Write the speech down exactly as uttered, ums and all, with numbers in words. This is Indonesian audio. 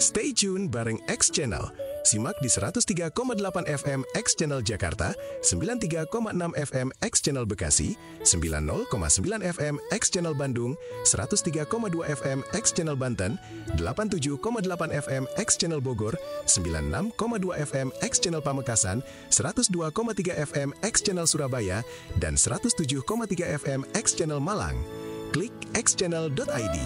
Stay tune bareng X Channel. Simak di seratus tiga koma delapan F M X Channel Jakarta, sembilan puluh tiga koma enam F M X Channel Bekasi, sembilan puluh koma sembilan F M X Channel Bandung, seratus tiga koma dua F M X Channel Banten, delapan puluh tujuh koma delapan F M X Channel Bogor, sembilan puluh enam koma dua F M X Channel Pamekasan, seratus dua koma tiga F M X Channel Surabaya, dan seratus tujuh koma tiga F M X Channel Malang. Klik x channel dot i d.